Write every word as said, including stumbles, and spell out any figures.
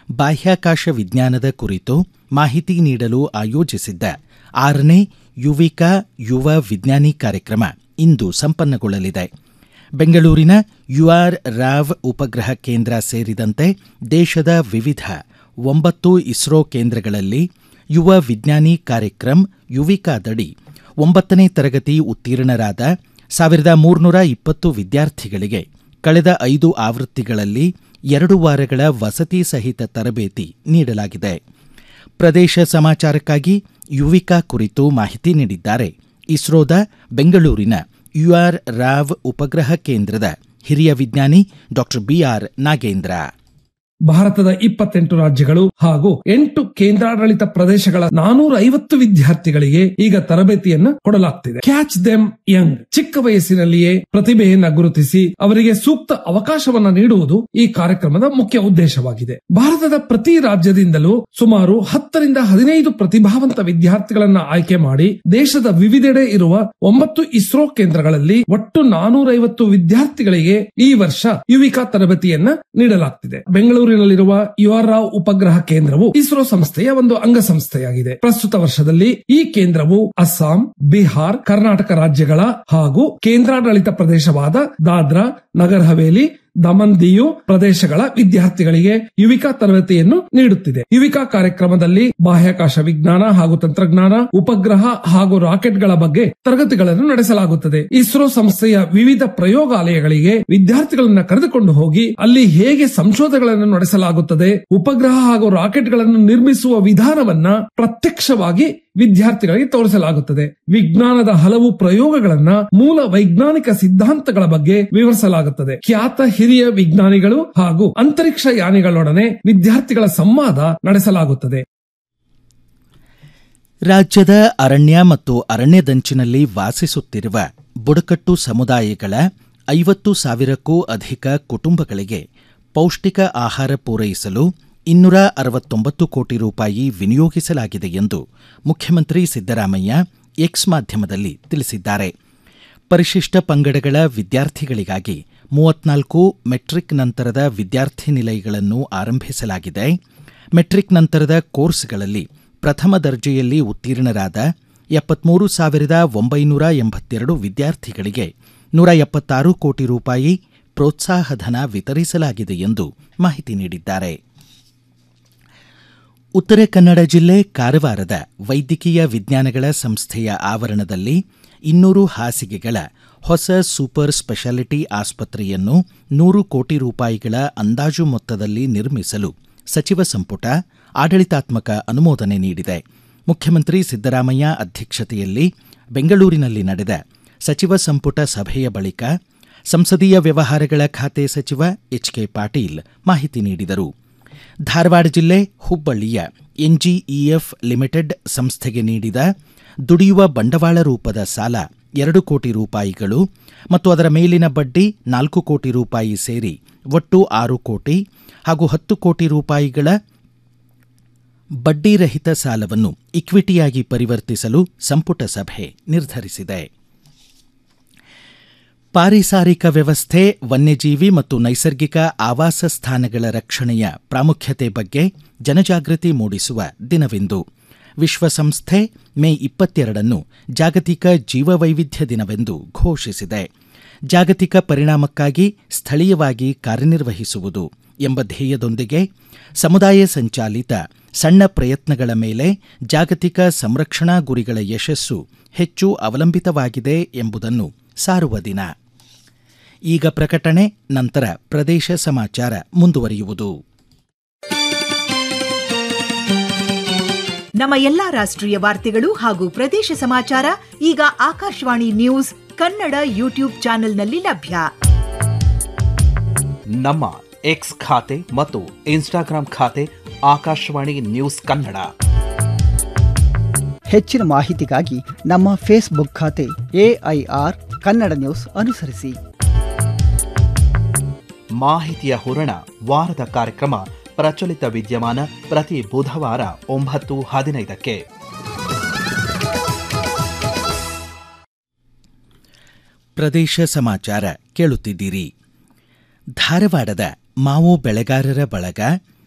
ಬಾಹ್ಯಾಕಾಶ ವಿಜ್ಞಾನದ ಕುರಿತು ಮಾಹಿತಿ ನೀಡಲು ಆಯೋಜಿಸಿದ್ದ ಆರನೇ ಯುವಿಕಾ ಯುವ ವಿಜ್ಞಾನಿ ಕಾರ್ಯಕ್ರಮ ಇಂದು ಸಂಪನ್ನಗೊಳ್ಳಲಿದೆ. ಬೆಂಗಳೂರಿನ ಯುಆರ್ ರಾವ್ ಉಪಗ್ರಹ ಕೇಂದ್ರ ಸೇರಿದಂತೆ ದೇಶದ ವಿವಿಧ ಒಂಬತ್ತು ಇಸ್ರೋ ಕೇಂದ್ರಗಳಲ್ಲಿ ಯುವ ವಿಜ್ಞಾನಿ ಕಾರ್ಯಕ್ರಮ ಯುವಿಕಾದಡಿ ಒಂಬತ್ತನೇ ತರಗತಿ ಉತ್ತೀರ್ಣರಾದ ಸಾವಿರದ ಮೂರುನೂರ ಇಪ್ಪತ್ತು ವಿದ್ಯಾರ್ಥಿಗಳಿಗೆ ಕಳೆದ ಐದು ಆವೃತ್ತಿಗಳಲ್ಲಿ ಎರಡು ವಾರಗಳ ವಸತಿ ಸಹಿತ ತರಬೇತಿ ನೀಡಲಾಗಿದೆ. ಪ್ರದೇಶ ಸಮಾಚಾರಕ್ಕಾಗಿ ಯುವಿಕಾ ಕುರಿತು ಮಾಹಿತಿ ನೀಡಿದ್ದಾರೆ ಇಸ್ರೋದ ಬೆಂಗಳೂರಿನ ಯುಆರ್ ರಾವ್ ಉಪಗ್ರಹ ಕೇಂದ್ರದ ಹಿರಿಯ ವಿಜ್ಞಾನಿ ಡಾಕ್ಟರ್ ಬಿಆರ್ ನಾಗೇಂದ್ರ. ಭಾರತದ ಇಪ್ಪತ್ತೆಂಟು ರಾಜ್ಯಗಳು ಹಾಗೂ ಎಂಟು ಕೇಂದ್ರಾಡಳಿತ ಪ್ರದೇಶಗಳ ನಾನೂರ ಐವತ್ತು ವಿದ್ಯಾರ್ಥಿಗಳಿಗೆ ಈಗ ತರಬೇತಿಯನ್ನು ಕೊಡಲಾಗ್ತಿದೆ. ಕ್ಯಾಚ್ ದೆಮ್ ಯಂಗ್, ಚಿಕ್ಕ ವಯಸ್ಸಿನಲ್ಲಿಯೇ ಪ್ರತಿಭೆಯನ್ನ ಗುರುತಿಸಿ ಅವರಿಗೆ ಸೂಕ್ತ ಅವಕಾಶವನ್ನ ನೀಡುವುದು ಈ ಕಾರ್ಯಕ್ರಮದ ಮುಖ್ಯ ಉದ್ದೇಶವಾಗಿದೆ. ಭಾರತದ ಪ್ರತಿ ರಾಜ್ಯದಿಂದಲೂ ಸುಮಾರು ಹತ್ತರಿಂದ ಹದಿನೈದು ಪ್ರತಿಭಾವಂತ ವಿದ್ಯಾರ್ಥಿಗಳನ್ನ ಆಯ್ಕೆ ಮಾಡಿ ದೇಶದ ವಿವಿಧೆಡೆ ಇರುವ ಒಂಬತ್ತು ಇಸ್ರೋ ಕೇಂದ್ರಗಳಲ್ಲಿ ಒಟ್ಟು ನಾನೂರ ಐವತ್ತು ವಿದ್ಯಾರ್ಥಿಗಳಿಗೆ ಈ ವರ್ಷ ಯುವಿಕಾ ತರಬೇತಿಯನ್ನ ನೀಡಲಾಗ್ತಿದೆ. ಬೆಂಗಳೂರು ಿರುವ ಯುಆರ್ ರಾವ್ ಉಪಗ್ರಹ ಕೇಂದ್ರವು ಇಸ್ರೋ ಸಂಸ್ಥೆಯ ಒಂದು ಅಂಗಸಂಸ್ಥೆಯಾಗಿದೆ. ಪ್ರಸ್ತುತ ವರ್ಷದಲ್ಲಿ ಈ ಕೇಂದ್ರವು ಅಸ್ಸಾಂ, ಬಿಹಾರ್, ಕರ್ನಾಟಕ ರಾಜ್ಯಗಳ ಹಾಗೂ ಕೇಂದ್ರಾಡಳಿತ ಪ್ರದೇಶವಾದ ದಾದ್ರಾ ನಗರ್ ಹವೇಲಿ, ದಮನ್ ದಿಯು ಪ್ರದೇಶಗಳ ವಿದ್ಯಾರ್ಥಿಗಳಿಗೆ ಯುವಿಕಾ ತರಬೇತಿಯನ್ನು ನೀಡುತ್ತಿದೆ. ಯುವಿಕಾ ಕಾರ್ಯಕ್ರಮದಲ್ಲಿ ಬಾಹ್ಯಾಕಾಶ ವಿಜ್ಞಾನ ಹಾಗೂ ತಂತ್ರಜ್ಞಾನ, ಉಪಗ್ರಹ ಹಾಗೂ ರಾಕೆಟ್ಗಳ ಬಗ್ಗೆ ತರಗತಿಗಳನ್ನು ನಡೆಸಲಾಗುತ್ತದೆ. ಇಸ್ರೋ ಸಂಸ್ಥೆಯ ವಿವಿಧ ಪ್ರಯೋಗಾಲಯಗಳಿಗೆ ವಿದ್ಯಾರ್ಥಿಗಳನ್ನ ಕರೆದುಕೊಂಡು ಹೋಗಿ ಅಲ್ಲಿ ಹೇಗೆ ಸಂಶೋಧನೆಗಳನ್ನು ನಡೆಸಲಾಗುತ್ತದೆ, ಉಪಗ್ರಹ ಹಾಗೂ ರಾಕೆಟ್ಗಳನ್ನು ನಿರ್ಮಿಸುವ ವಿಧಾನವನ್ನ ಪ್ರತ್ಯಕ್ಷವಾಗಿ ವಿದ್ಯಾರ್ಥಿಗಳಿಗೆ ತೋರಿಸಲಾಗುತ್ತದೆ. ವಿಜ್ಞಾನದ ಹಲವು ಪ್ರಯೋಗಗಳನ್ನ ಮೂಲ ವೈಜ್ಞಾನಿಕ ಸಿದ್ಧಾಂತಗಳ ಬಗ್ಗೆ ವಿವರಿಸಲಾಗುತ್ತದೆ. ಖ್ಯಾತ ಹಿರಿಯ ವಿಜ್ಞಾನಿಗಳು ಹಾಗೂ ಅಂತರಿಕ್ಷ ಯಾನಿಗಳೊಡನೆ ವಿದ್ಯಾರ್ಥಿಗಳ ಸಂವಾದ ನಡೆಸಲಾಗುತ್ತದೆ. ರಾಜ್ಯದ ಅರಣ್ಯ ಮತ್ತು ಅರಣ್ಯದಂಚಿನಲ್ಲಿ ವಾಸಿಸುತ್ತಿರುವ ಬುಡಕಟ್ಟು ಸಮುದಾಯಗಳ ಐವತ್ತು ಸಾವಿರಕ್ಕೂ ಅಧಿಕ ಕುಟುಂಬಗಳಿಗೆ ಪೌಷ್ಟಿಕ ಆಹಾರ ಪೂರೈಸಲು ಇನ್ನೂರ ಅರವತ್ತೊಂಬತ್ತು ಕೋಟಿ ರೂಪಾಯಿ ವಿನಿಯೋಗಿಸಲಾಗಿದೆ ಎಂದು ಮುಖ್ಯಮಂತ್ರಿ ಸಿದ್ದರಾಮಯ್ಯ ಎಕ್ಸ್ ಮಾಧ್ಯಮದಲ್ಲಿ ತಿಳಿಸಿದ್ದಾರೆ. ಪರಿಶಿಷ್ಟ ಪಂಗಡಗಳ ವಿದ್ಯಾರ್ಥಿಗಳಿಗಾಗಿ ಮೂವತ್ನಾಲ್ಕು ಮೆಟ್ರಿಕ್ ನಂತರದ ವಿದ್ಯಾರ್ಥಿ ನಿಲಯಗಳನ್ನು ಆರಂಭಿಸಲಾಗಿದೆ. ಮೆಟ್ರಿಕ್ ನಂತರದ ಕೋರ್ಸ್ಗಳಲ್ಲಿ ಪ್ರಥಮ ದರ್ಜೆಯಲ್ಲಿ ಉತ್ತೀರ್ಣರಾದ ಎಪ್ಪತ್ಮೂರು ಸಾವಿರದ ಒಂಬೈನೂರ ಎಂಬತ್ತೆರಡು ವಿದ್ಯಾರ್ಥಿಗಳಿಗೆ ನೂರ ಎಪ್ಪತ್ತಾರು ಕೋಟಿ ರೂಪಾಯಿ ಪ್ರೋತ್ಸಾಹಧನ ವಿತರಿಸಲಾಗಿದೆ ಎಂದು ಮಾಹಿತಿ ನೀಡಿದ್ದಾರೆ. ಉತ್ತರ ಕನ್ನಡ ಜಿಲ್ಲೆ ಕಾರವಾರದ ವೈದ್ಯಕೀಯ ವಿಜ್ಞಾನಗಳ ಸಂಸ್ಥೆಯ ಆವರಣದಲ್ಲಿ ಇನ್ನೂರು ಹಾಸಿಗೆಗಳ ಹೊಸ ಸೂಪರ್ ಸ್ಪೆಷಾಲಿಟಿ ಆಸ್ಪತ್ರೆಯನ್ನು ನೂರು ಕೋಟಿ ರೂಪಾಯಿಗಳ ಅಂದಾಜು ಮೊತ್ತದಲ್ಲಿ ನಿರ್ಮಿಸಲು ಸಚಿವ ಸಂಪುಟ ಆಡಳಿತಾತ್ಮಕ ಅನುಮೋದನೆ ನೀಡಿದೆ. ಮುಖ್ಯಮಂತ್ರಿ ಸಿದ್ದರಾಮಯ್ಯ ಅಧ್ಯಕ್ಷತೆಯಲ್ಲಿ ಬೆಂಗಳೂರಿನಲ್ಲಿ ನಡೆದ ಸಚಿವ ಸಂಪುಟ ಸಭೆಯ ಬಳಿಕ ಸಂಸದೀಯ ವ್ಯವಹಾರಗಳ ಖಾತೆ ಸಚಿವ ಎಚ್ ಕೆ ಪಾಟೀಲ್ ಮಾಹಿತಿ ನೀಡಿದರು. ಧಾರವಾಡ ಜಿಲ್ಲೆ ಹುಬ್ಬಳ್ಳಿಯ ಎನ್ಜಿಇಎಫ್ ಲಿಮಿಟೆಡ್ ಸಂಸ್ಥೆಗೆ ನೀಡಿದ ದುಡಿಯುವ ಬಂಡವಾಳ ರೂಪದ ಸಾಲ ಎರಡು ಕೋಟಿ ರೂಪಾಯಿಗಳು ಮತ್ತು ಅದರ ಮೇಲಿನ ಬಡ್ಡಿ ನಾಲ್ಕು ಕೋಟಿ ರೂಪಾಯಿ ಸೇರಿ ಒಟ್ಟು ಆರು ಕೋಟಿ ಹಾಗೂ ಹತ್ತು ಕೋಟಿ ರೂಪಾಯಿಗಳ ಬಡ್ಡಿರಹಿತ ಸಾಲವನ್ನು ಇಕ್ವಿಟಿಯಾಗಿ ಪರಿವರ್ತಿಸಲು ಸಂಪುಟ ಸಭೆ ನಿರ್ಧರಿಸಿದೆ. ಪಾರಿಸಾರಿಕ ವ್ಯವಸ್ಥೆ, ವನ್ಯಜೀವಿ ಮತ್ತು ನೈಸರ್ಗಿಕ ಆವಾಸ ಸ್ಥಾನಗಳ ರಕ್ಷಣೆಯ ಪ್ರಾಮುಖ್ಯತೆ ಬಗ್ಗೆ ಜನಜಾಗೃತಿ ಮೂಡಿಸುವ ದಿನವಿಂದು. ವಿಶ್ವಸಂಸ್ಥೆ ಮೇ ಇಪ್ಪತ್ತೆರಡನ್ನು ಜಾಗತಿಕ ಜೀವವೈವಿಧ್ಯ ದಿನವೆಂದು ಘೋಷಿಸಿದೆ. ಜಾಗತಿಕ ಪರಿಣಾಮಕ್ಕಾಗಿ ಸ್ಥಳೀಯವಾಗಿ ಕಾರ್ಯನಿರ್ವಹಿಸುವುದು ಎಂಬ ಧ್ಯೇಯದೊಂದಿಗೆ ಸಮುದಾಯ ಸಂಚಾಲಿತ ಸಣ್ಣ ಪ್ರಯತ್ನಗಳ ಮೇಲೆ ಜಾಗತಿಕ ಸಂರಕ್ಷಣಾ ಗುರಿಗಳ ಯಶಸ್ಸು ಹೆಚ್ಚು ಅವಲಂಬಿತವಾಗಿದೆ ಎಂಬುದನ್ನು ಸಾರುವ ದಿನ. ಈಗ ಪ್ರಕಟಣೆ, ನಂತರ ಪ್ರದೇಶ ಸಮಾಚಾರ ಮುಂದುವರಿಯುವುದು. ನಮ್ಮ ಎಲ್ಲಾ ರಾಷ್ಟ್ರೀಯ ವಾರ್ತೆಗಳು ಹಾಗೂ ಪ್ರದೇಶ ಸಮಾಚಾರ ಈಗ ಆಕಾಶವಾಣಿ ನ್ಯೂಸ್ ಕನ್ನಡ ಯೂಟ್ಯೂಬ್ ಚಾನೆಲ್ನಲ್ಲಿ ಲಭ್ಯ. ನಮ್ಮ ಎಕ್ಸ್ ಖಾತೆ ಮತ್ತು ಇನ್ಸ್ಟಾಗ್ರಾಂ ಖಾತೆ ಆಕಾಶವಾಣಿ ನ್ಯೂಸ್ ಕನ್ನಡ. ಹೆಚ್ಚಿನ ಮಾಹಿತಿಗಾಗಿ ನಮ್ಮ ಫೇಸ್ಬುಕ್ ಖಾತೆ ಎಐಆರ್ ಕನ್ನಡ ನ್ಯೂಸ್ ಅನುಸರಿಸಿ. ಮಾಹಿತಿಯ ಹೂರಣ ವಾರದ ಕಾರ್ಯಕ್ರಮ ಪ್ರಚಲಿತ ವಿದ್ಯಮಾನ ಪ್ರತಿ ಬುಧವಾರ ಒಂಬತ್ತು ಹದಿನೈದಕ್ಕೆ. ಪ್ರದೇಶ ಸಮಾಚಾರ ಕೇಳುತ್ತಿದ್ದೀರಿ. ಧಾರವಾಡದ ಮಾವು ಬೆಳೆಗಾರರ ಬಳಗ